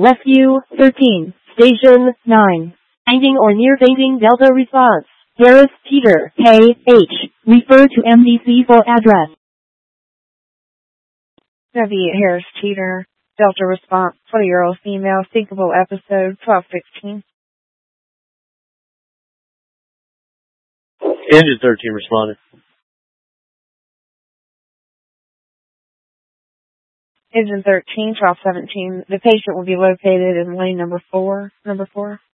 Rescue 13, Station 9. Fainting or near fainting Delta response. Harris Teeter, K.H. Refer to MDC for address. W. Harris Teeter, Delta response, 20-year-old female, thinkable episode, 1216. Engine 13 responded. Engine 13, 1217. The patient will be located in lane number 4.